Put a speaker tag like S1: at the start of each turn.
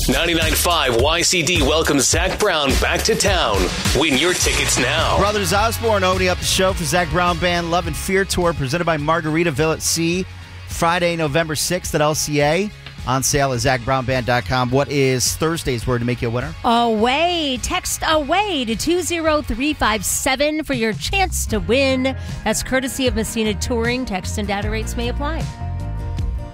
S1: 99.5 YCD welcomes Zach Brown back to town. Win your tickets now.
S2: Brothers Osborne opening up the show for Zach Brown Band Love and Fear Tour presented by Margaritaville at Sea. Friday, November 6th at LCA. On sale at ZachBrownBand.com. What is Thursday's word to make you a winner?
S3: Away. Text away to 20357 for your chance to win. That's courtesy of Messina Touring. Text and data rates may apply.